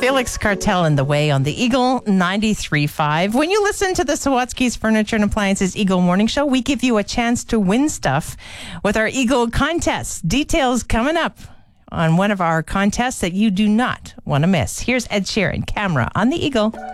Felix Cartel in the Way on the Eagle 93.5. When you listen to the Sawatsky's Furniture and Appliances Eagle Morning Show, we give you a chance to win stuff with our Eagle contest. Details coming up on one of our contests that you do not want to miss. Here's Ed Sheeran, Camera on the Eagle.